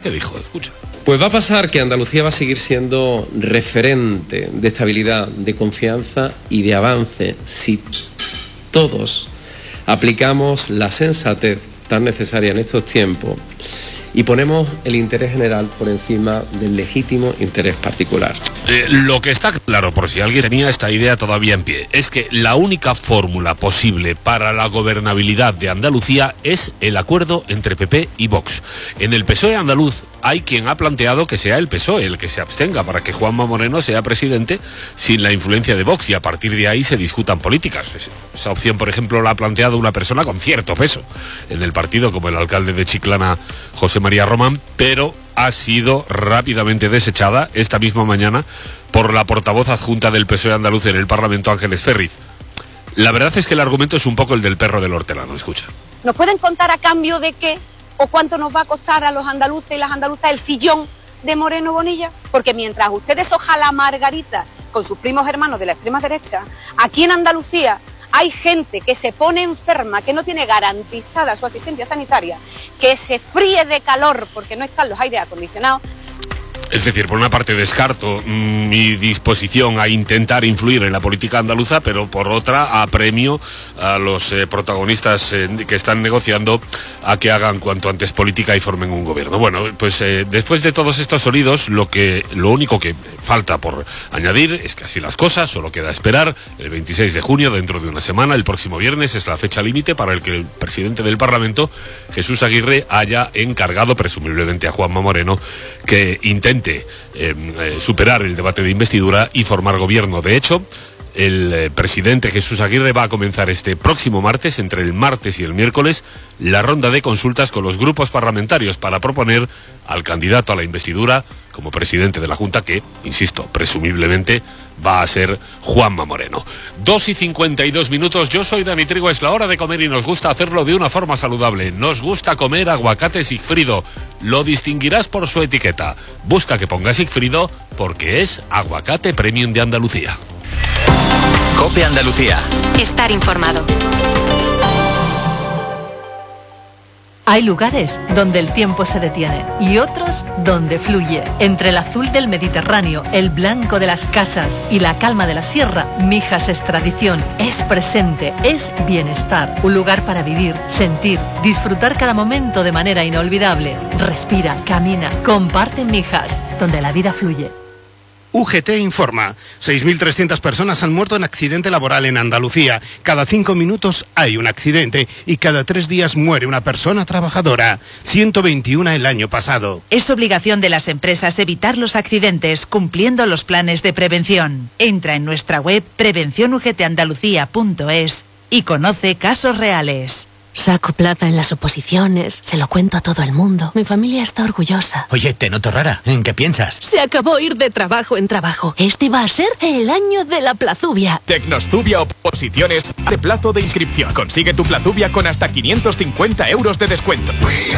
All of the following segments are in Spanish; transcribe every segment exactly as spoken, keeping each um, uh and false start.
¿Qué dijo? Escucha. Pues va a pasar que Andalucía va a seguir siendo referente de estabilidad, de confianza y de avance si todos aplicamos la sensatez tan necesaria en estos tiempos y ponemos el interés general por encima del legítimo interés particular. Eh, lo que está claro, por si alguien tenía esta idea todavía en pie, es que la única fórmula posible para la gobernabilidad de Andalucía es el acuerdo entre P P y Vox. En el P S O E andaluz hay quien ha planteado que sea el P S O E el que se abstenga para que Juanma Moreno sea presidente sin la influencia de Vox y a partir de ahí se discutan políticas. Esa opción, por ejemplo, la ha planteado una persona con cierto peso en el partido, como el alcalde de Chiclana, José María Román, pero ha sido rápidamente desechada esta misma mañana por la portavoz adjunta del P S O E andaluz en el Parlamento, Ángeles Ferriz. La verdad es que el argumento es un poco el del perro del hortelano, escucha. ¿Nos pueden contar a cambio de qué o cuánto nos va a costar a los andaluces y las andaluzas el sillón de Moreno Bonilla? Porque mientras ustedes hojan la margarita con sus primos hermanos de la extrema derecha, aquí en Andalucía hay gente que se pone enferma, que no tiene garantizada su asistencia sanitaria, que se fríe de calor porque no están los aires acondicionados. Es decir, por una parte descarto mmm, mi disposición a intentar influir en la política andaluza, pero por otra apremio a los eh, protagonistas eh, que están negociando a que hagan cuanto antes política y formen un gobierno. Bueno, pues eh, después de todos estos sonidos, lo que lo único que falta por añadir es que así las cosas, solo queda esperar. El veintiséis de junio, dentro de una semana, el próximo viernes, es la fecha límite para el que el presidente del Parlamento, Jesús Aguirre, haya encargado presumiblemente a Juanma Moreno que intente Eh, eh, superar el debate de investidura y formar gobierno. De hecho, el eh, presidente Jesús Aguirre va a comenzar este próximo martes, entre el martes y el miércoles, la ronda de consultas con los grupos parlamentarios para proponer al candidato a la investidura como presidente de la Junta, que, insisto, presumiblemente va a ser Juanma Moreno. Dos y cincuenta y dos minutos, yo soy Dani Trigo, es la hora de comer y nos gusta hacerlo de una forma saludable. Nos gusta comer aguacate Sigfrido, lo distinguirás por su etiqueta. Busca que ponga Sigfrido porque es aguacate premium de Andalucía. COPE Andalucía. Estar informado. Hay lugares donde el tiempo se detiene y otros donde fluye. Entre el azul del Mediterráneo, el blanco de las casas y la calma de la sierra, Mijas es tradición, es presente, es bienestar. Un lugar para vivir, sentir, disfrutar cada momento de manera inolvidable. Respira, camina, comparte en Mijas, donde la vida fluye. U G T informa. seis mil trescientas personas han muerto en accidente laboral en Andalucía. Cada cinco minutos hay un accidente y cada tres días muere una persona trabajadora. ciento veintiuno el año pasado. Es obligación de las empresas evitar los accidentes cumpliendo los planes de prevención. Entra en nuestra web prevención u g t andalucía punto es y conoce casos reales. Saco plaza en las oposiciones, se lo cuento a todo el mundo. Mi familia está orgullosa. Oye, te noto rara. ¿En qué piensas? Se acabó ir de trabajo en trabajo. Este va a ser el año de la plazubia. Tecnostubia Oposiciones de plazo de inscripción. Consigue tu plazubia con hasta quinientos cincuenta euros de descuento.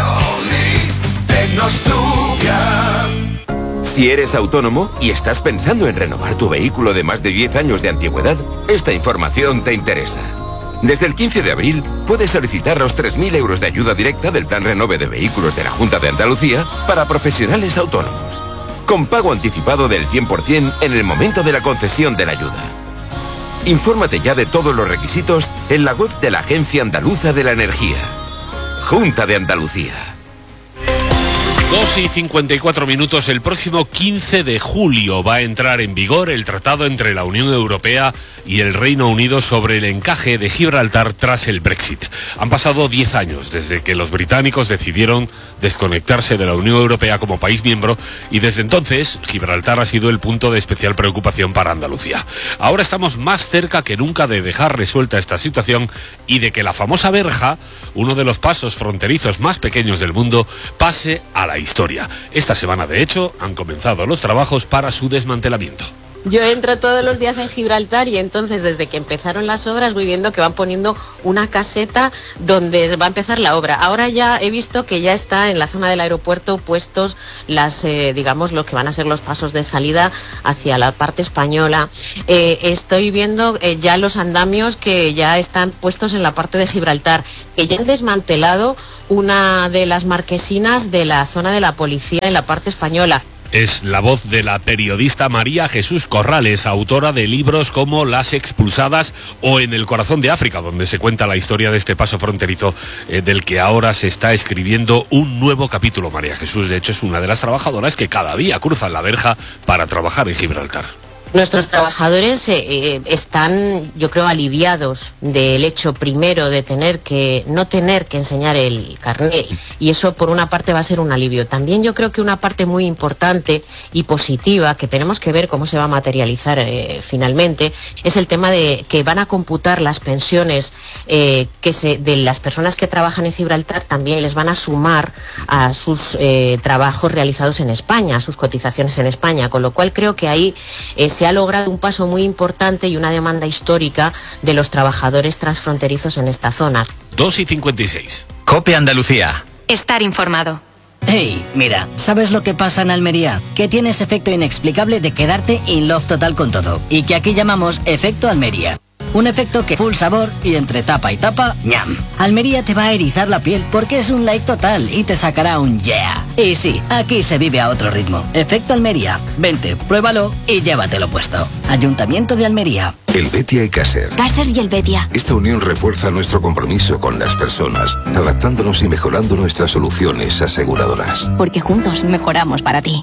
Si eres autónomo y estás pensando en renovar tu vehículo de más de diez años de antigüedad, esta información te interesa. Desde el quince de abril puedes solicitar los tres mil euros de ayuda directa del Plan Renove de Vehículos de la Junta de Andalucía para profesionales autónomos, con pago anticipado del cien por ciento en el momento de la concesión de la ayuda. Infórmate ya de todos los requisitos en la web de la Agencia Andaluza de la Energía. Junta de Andalucía. dos y cincuenta y cuatro minutos, el próximo quince de julio va a entrar en vigor el tratado entre la Unión Europea y el Reino Unido sobre el encaje de Gibraltar tras el Brexit. Han pasado diez años desde que los británicos decidieron desconectarse de la Unión Europea como país miembro y desde entonces Gibraltar ha sido el punto de especial preocupación para Andalucía. Ahora estamos más cerca que nunca de dejar resuelta esta situación y de que la famosa verja, uno de los pasos fronterizos más pequeños del mundo, pase a la historia. Esta semana, de hecho, han comenzado los trabajos para su desmantelamiento. Yo entro todos los días en Gibraltar y entonces desde que empezaron las obras voy viendo que van poniendo una caseta donde va a empezar la obra. Ahora ya he visto que ya está en la zona del aeropuerto puestos las, eh, digamos, lo que van a ser los pasos de salida hacia la parte española. Eh, estoy viendo eh, ya los andamios que ya están puestos en la parte de Gibraltar, que ya han desmantelado una de las marquesinas de la zona de la policía en la parte española. Es la voz de la periodista María Jesús Corrales, autora de libros como Las Expulsadas o En el corazón de África, donde se cuenta la historia de este paso fronterizo eh, del que ahora se está escribiendo un nuevo capítulo. María Jesús, de hecho, es una de las trabajadoras que cada día cruzan la verja para trabajar en Gibraltar. Nuestros trabajadores eh, eh, están, yo creo, aliviados del hecho primero de tener que no tener que enseñar el carné, y eso por una parte va a ser un alivio. También yo creo que una parte muy importante y positiva que tenemos que ver cómo se va a materializar eh, finalmente es el tema de que van a computar las pensiones eh, que se, de las personas que trabajan en Gibraltar, también les van a sumar a sus eh, trabajos realizados en España, a sus cotizaciones en España, con lo cual creo que ahí eh, se ha logrado un paso muy importante y una demanda histórica de los trabajadores transfronterizos en esta zona. dos y cincuenta y seis. COPE Andalucía. Estar informado. Hey, mira, ¿sabes lo que pasa en Almería? Que tienes efecto inexplicable de quedarte in love total con todo, y que aquí llamamos efecto Almería. Un efecto que full sabor y entre tapa y tapa, ñam. Almería te va a erizar la piel porque es un like total y te sacará un yeah. Y sí, aquí se vive a otro ritmo. Efecto Almería. Vente, pruébalo y llévatelo puesto. Ayuntamiento de Almería. El Betia y Caser. Caser y el Betia. Esta unión refuerza nuestro compromiso con las personas, adaptándonos y mejorando nuestras soluciones aseguradoras. Porque juntos mejoramos para ti.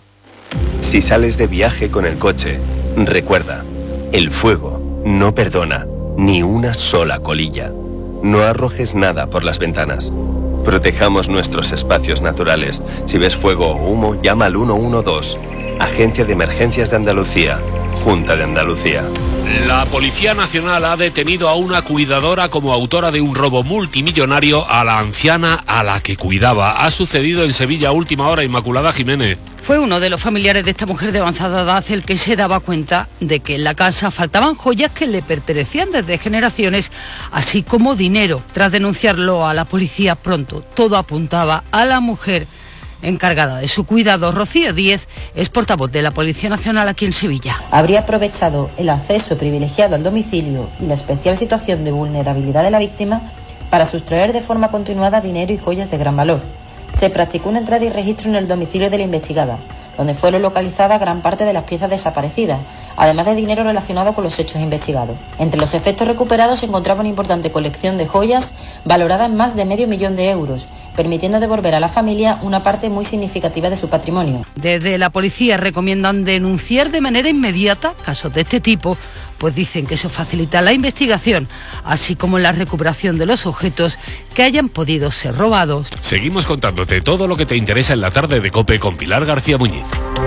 Si sales de viaje con el coche, recuerda, el fuego no perdona. Ni una sola colilla. No arrojes nada por las ventanas. Protejamos nuestros espacios naturales. Si ves fuego o humo, llama al uno uno dos. Agencia de Emergencias de Andalucía. Junta de Andalucía. La Policía Nacional ha detenido a una cuidadora como autora de un robo multimillonario a la anciana a la que cuidaba. Ha sucedido en Sevilla a última hora. Inmaculada Jiménez. Fue uno de los familiares de esta mujer de avanzada edad el que se daba cuenta de que en la casa faltaban joyas que le pertenecían desde generaciones, así como dinero. Tras denunciarlo a la policía pronto, todo apuntaba a la mujer encargada de su cuidado. Rocío Díez es portavoz de la Policía Nacional aquí en Sevilla. Habría aprovechado el acceso privilegiado al domicilio y la especial situación de vulnerabilidad de la víctima para sustraer de forma continuada dinero y joyas de gran valor. Se practicó una entrada y registro en el domicilio de la investigada, donde fueron localizadas gran parte de las piezas desaparecidas, además de dinero relacionado con los hechos investigados. Entre los efectos recuperados se encontraba una importante colección de joyas valorada en más de medio millón de euros, permitiendo devolver a la familia una parte muy significativa de su patrimonio. Desde la policía recomiendan denunciar de manera inmediata casos de este tipo, pues dicen que eso facilita la investigación, así como la recuperación de los objetos que hayan podido ser robados. Seguimos contándote todo lo que te interesa en la tarde de COPE con Pilar García Muñiz.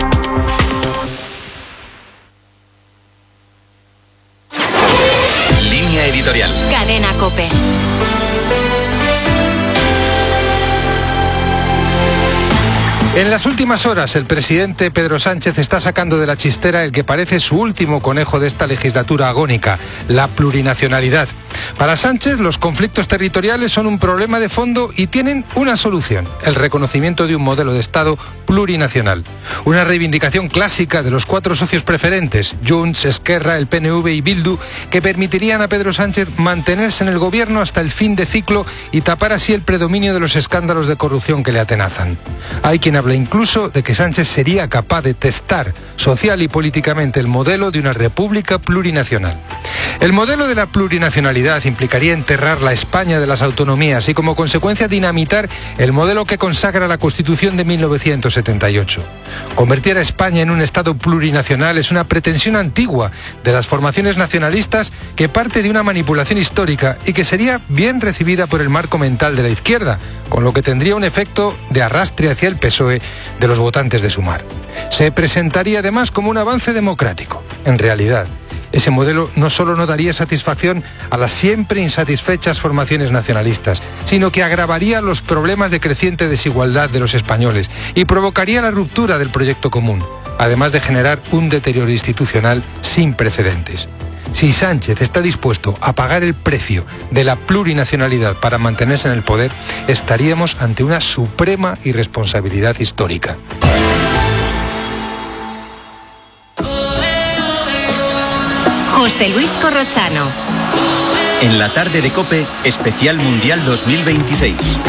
Línea editorial. Cadena COPE. En las últimas horas, el presidente Pedro Sánchez está sacando de la chistera el que parece su último conejo de esta legislatura agónica, la plurinacionalidad. Para Sánchez, los conflictos territoriales son un problema de fondo y tienen una solución: el reconocimiento de un modelo de Estado plurinacional. Una reivindicación clásica de los cuatro socios preferentes, Junts, Esquerra, el P N V y Bildu, que permitirían a Pedro Sánchez mantenerse en el gobierno hasta el fin de ciclo y tapar así el predominio de los escándalos de corrupción que le atenazan. Hay quien habla incluso de que Sánchez sería capaz de testar social y políticamente el modelo de una república plurinacional. El modelo de la plurinacionalidad implicaría enterrar la España de las autonomías y, como consecuencia, dinamitar el modelo que consagra la Constitución de mil novecientos setenta y ocho. Convertir a España en un Estado plurinacional es una pretensión antigua de las formaciones nacionalistas que parte de una manipulación histórica y que sería bien recibida por el marco mental de la izquierda, con lo que tendría un efecto de arrastre hacia el P S O E de los votantes de Sumar. Se presentaría además como un avance democrático. En realidad, ese modelo no solo no daría satisfacción a las siempre insatisfechas formaciones nacionalistas, sino que agravaría los problemas de creciente desigualdad de los españoles y provocaría la ruptura del proyecto común. además de generar un deterioro institucional sin precedentes. Si Sánchez está dispuesto a pagar el precio de la plurinacionalidad para mantenerse en el poder, estaríamos ante una suprema irresponsabilidad histórica. José Luis Corrochano. En la tarde de COPE, especial Mundial dos mil veintiséis.